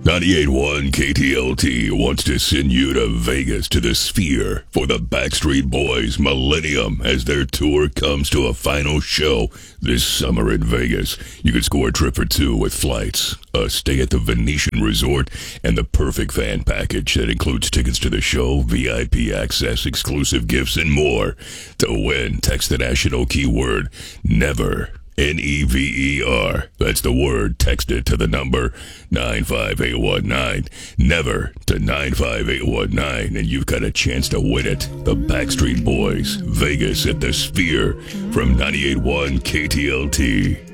98.1 KTLT wants to send you to Vegas to the Sphere for the Backstreet Boys Millennium as their tour comes to a final show this summer in Vegas. You can score a trip for two with flights, a stay at the Venetian Resort, and the perfect fan package that includes tickets to the show, VIP access, exclusive gifts, and more. To win, text the national keyword NEVER. NEVER. That's the word. Text it to the number 95819. Never to 95819. And you've got a chance to win it. The Backstreet Boys, Vegas at the Sphere from 98.1 KTLT.